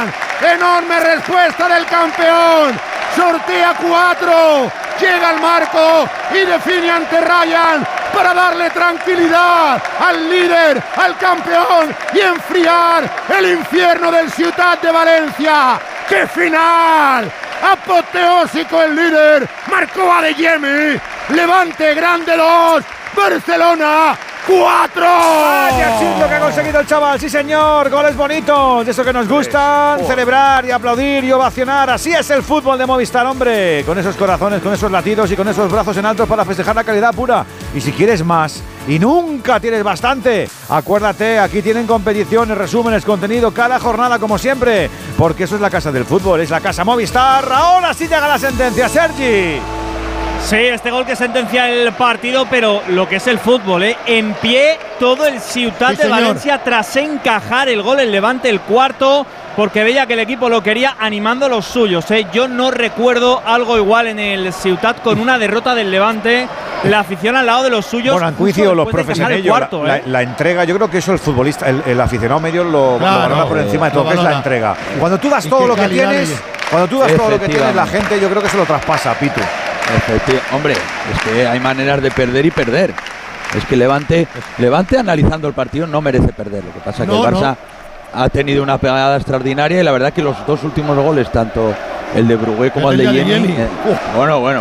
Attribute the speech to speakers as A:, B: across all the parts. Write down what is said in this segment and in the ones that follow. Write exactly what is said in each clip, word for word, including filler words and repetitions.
A: Ryan. Enorme respuesta del campeón. Sortea cuatro. Llega al marco y define ante Ryan para darle tranquilidad al líder, al campeón y enfriar el infierno del Ciutat de Valencia. ¡Qué final! Apoteósico el líder, marcó Adeyemi. Levante grande dos, Barcelona cuatro.
B: ¡Vaya éxito que ha conseguido el chaval! ¡Sí, señor! Goles bonitos, de eso que nos gustan, oh. celebrar y aplaudir y ovacionar. Así es el fútbol de Movistar, hombre. Con esos corazones, con esos latidos y con esos brazos en alto para festejar la calidad pura. Y si quieres más y nunca tienes bastante, acuérdate, aquí tienen competiciones, resúmenes, contenido cada jornada como siempre, porque eso es la casa del fútbol, es la casa Movistar. Ahora sí llega la sentencia, Sergi.
C: Sí, este gol que sentencia el partido, pero lo que es el fútbol, ¿eh? En pie todo el Ciutat sí, de señor. Valencia tras encajar el gol, el Levante, el cuarto, porque veía que el equipo lo quería animando a los suyos, ¿eh? Yo no recuerdo algo igual en el Ciutat con una derrota del Levante, la afición al lado de los suyos.
B: Bueno, han coincidido los profesionales,
C: cuarto,
B: la,
C: ¿eh?
B: la, la entrega, yo creo que eso el futbolista, el, el aficionado medio lo, claro, lo valora no, por encima de todo, que es la entrega. Cuando tú das todo lo que tienes, cuando tú das todo lo que tienes, la gente, yo creo que se lo traspasa, Pitu.
D: Hombre, es que hay maneras de perder y perder. Es que Levante, Levante analizando el partido no merece perder. Lo que pasa es no, que el Barça no. ha tenido una pegada extraordinaria y la verdad que los dos últimos goles, tanto el de Brugué como el, el de Yemi, eh, bueno, bueno,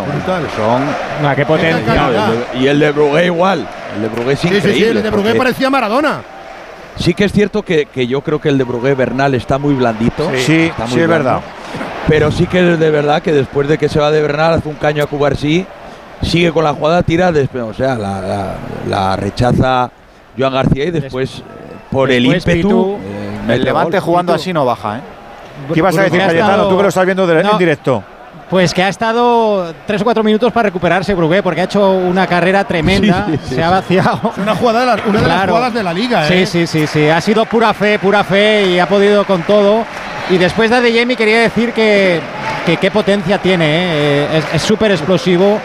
D: son
C: ah, qué potencia.
D: No, el de, y el de Brugué igual. El de Brugué es
A: sí,
D: increíble.
A: Sí, sí, el de Brugué parecía Maradona.
D: Sí que es cierto que, que yo creo que el de Brugué Bernal está muy blandito.
B: Sí, sí,
D: está muy
B: sí es
D: blando.
B: verdad.
D: Pero sí que es de verdad que después de que se va de Bernal hace un caño a Cubarsí, sigue con la jugada, tira, después, o sea, la, la, la rechaza Joan García y después, por después, el ímpetu…
E: Eh, el Levante gol, jugando Pitu. Así no baja, ¿eh?
B: ¿Qué ibas a decir, Cayetano? Tú que lo estás viendo de, no, en directo.
F: Pues que ha estado tres o cuatro minutos para recuperarse Brugué, porque ha hecho una carrera tremenda, sí, sí, se ha vaciado.
A: Es una, jugada de la, una de claro. las jugadas de la Liga, ¿eh?
F: Sí, sí, sí, sí, ha sido pura fe, pura fe y ha podido con todo. Y después de Adeyemi quería decir que que qué potencia tiene, ¿eh? es súper explosivo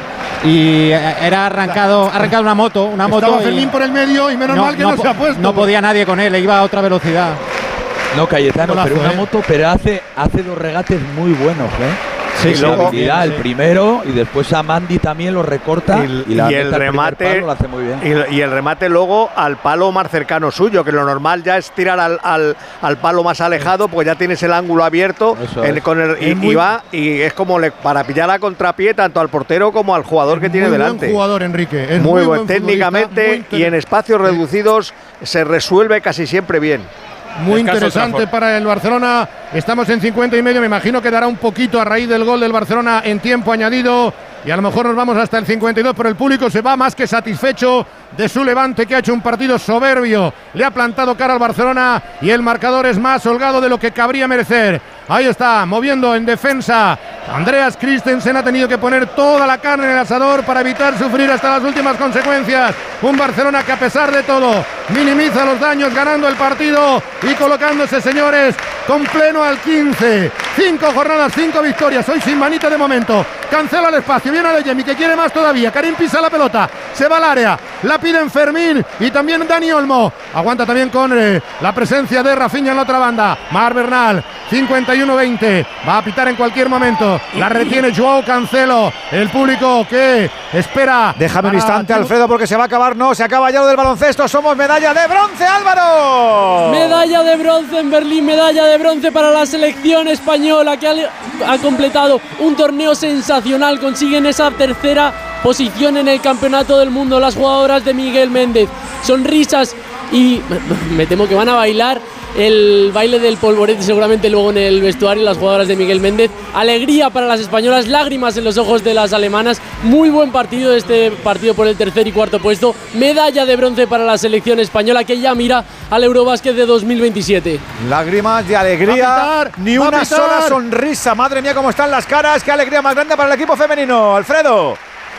F: y era arrancado, arrancado una moto, una moto.
A: Estaba Fermín por el medio y menos no, mal que no, no se ha puesto.
F: No podía nadie con él, iba a otra velocidad.
D: No, Cayetano, pero una ¿eh? moto, pero hace, hace dos regates muy buenos, ¿eh?
E: Sí,
D: sí,
E: luego,
D: habilidad,
E: bien,
D: el
E: sí.
D: primero y después a Mandy también lo recorta
E: y,
D: y, la
E: y el remate
D: palo, lo hace muy bien.
E: Y, y el remate luego al palo más cercano suyo, que lo normal ya es tirar al, al, al palo más alejado, pues ya tienes el ángulo abierto en,
D: es.
E: con el, y, y va y es como le, para pillar a contrapié tanto al portero como al jugador
A: es
E: que tiene
A: muy
E: delante.
A: Buen jugador, Enrique. Es
E: muy,
A: muy
E: buen
A: buen
E: técnicamente y en espacios reducidos se resuelve casi siempre bien.
A: Muy interesante para el Barcelona. Estamos en cincuenta y medio. Me imagino que dará un poquito a raíz del gol del Barcelona en tiempo añadido. Y a lo mejor nos vamos hasta el cincuenta y dos, pero el público se va más que satisfecho de su Levante, que ha hecho un partido soberbio. Le ha plantado cara al Barcelona y el marcador es más holgado de lo que cabría merecer. Ahí está, moviendo en defensa. Andreas Christensen ha tenido que poner toda la carne en el asador para evitar sufrir hasta las últimas consecuencias. Un Barcelona que a pesar de todo minimiza los daños ganando el partido y colocándose, señores, con pleno al quince. Cinco jornadas, cinco victorias. Hoy sin manita de momento. Cancela el espacio. Viene Adeyemi, que quiere más todavía. Karim pisa la pelota. Se va al área. La piden Fermín y también Dani Olmo. Aguanta también con eh, la presencia de Rafinha en la otra banda. Mar Bernal. cincuenta y uno veinte. Va a pitar en cualquier momento. La retiene Joao Cancelo. El público que espera.
B: Déjame un instante, Alfredo, porque se va a acabar. No, se acaba ya lo del baloncesto. Somos medalla de bronce, Álvaro.
G: Medalla de bronce en Berlín. Medalla de bronce para la selección española, que ha, ha completado un torneo sensacional. Consiguen esa tercera posición en el campeonato del mundo. Las jugadoras de Miguel Méndez. Sonrisas y me temo que van a bailar el baile del polvorete seguramente luego en el vestuario, las jugadoras de Miguel Méndez. Alegría para las españolas, lágrimas en los ojos de las alemanas. Muy buen partido este partido por el tercer y cuarto puesto. Medalla de bronce para la selección española, que ya mira al Eurobásquet de dos mil veintisiete.
B: Lágrimas de alegría, ni una sola sonrisa. Madre mía, cómo están las caras. Qué alegría más grande para el equipo femenino, Alfredo.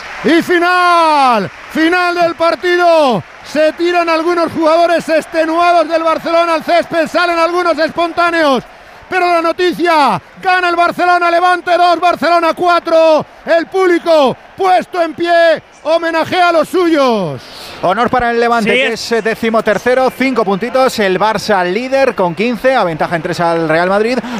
A: Y final, final del partido. Se tiran algunos jugadores extenuados del Barcelona al césped, salen algunos espontáneos. Pero la noticia, gana el Barcelona, Levante dos, Barcelona cuatro. El público puesto en pie, homenajea a los suyos.
E: Honor para el Levante,
C: sí,
E: que es decimotercero, cinco puntitos. El Barça líder con quince, aventaja en tres al Real Madrid.